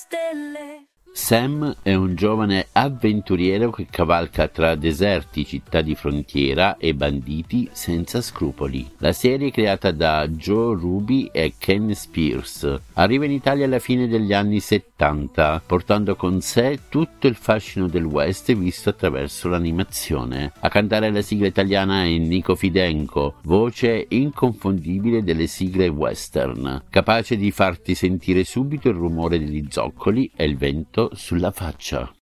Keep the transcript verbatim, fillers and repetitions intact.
stelle. Sam è un giovane avventuriero che cavalca tra deserti, città di frontiera e banditi senza scrupoli. La serie, creata da Joe Ruby e Ken Spears, arriva in Italia alla fine degli anni settanta, portando con sé tutto il fascino del West visto attraverso l'animazione. A cantare la sigla italiana è Nico Fidenco, voce inconfondibile delle sigle western, capace di farti sentire subito il rumore degli zoccoli e il vento sulla faccia.